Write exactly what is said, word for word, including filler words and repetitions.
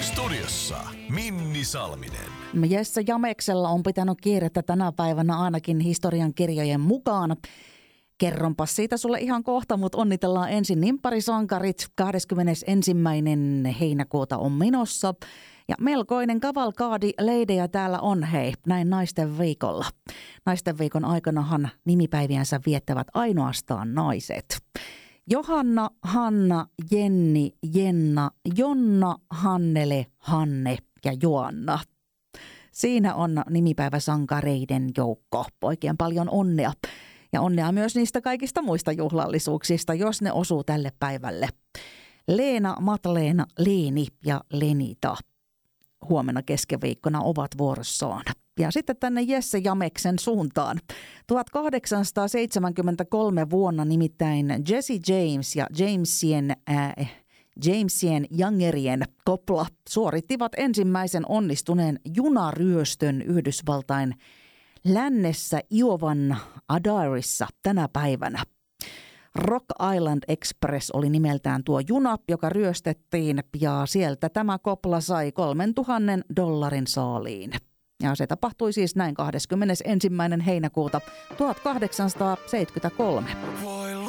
Studiossa Minni Salminen. Jesse Jameksella on pitänyt kiirettä tänä päivänä ainakin historian kirjojen mukaan. Kerronpas siitä sulle ihan kohta, mutta onnitellaan ensin nimpparisankarit. kahdeskymmenesensimmäinen heinäkuuta on menossa. Ja melkoinen kavalkaadi leidejä täällä on, hei, näin naisten viikolla. Naisten viikon aikanahan nimipäiviänsä viettävät ainoastaan naiset. Johanna, Hanna, Jenni, Jenna, Jonna, Hannele, Hanne ja Joanna. Siinä on nimipäiväsankareiden joukko. Oikein paljon onnea. Ja onnea myös niistä kaikista muista juhlallisuuksista, jos ne osuu tälle päivälle. Leena, Matleena, Leeni ja Lenita huomenna keskiviikkona ovat vuorossaan. Ja sitten tänne Jesse Jameksen suuntaan. tuhatkahdeksansataaseitsemänkymmentäkolme vuonna nimittäin Jesse James ja Jamesien, äh, Jamesien Youngerien kopla suorittivat ensimmäisen onnistuneen junaryöstön Yhdysvaltain lännessä Iowan Adairissa tänä päivänä. Rock Island Express oli nimeltään tuo juna, joka ryöstettiin, ja sieltä tämä kopla sai kolmentuhannen dollarin saaliin. Ja se tapahtui siis näin kahdeskymmenesensimmäinen heinäkuuta tuhatkahdeksansataaseitsemänkymmentäkolme.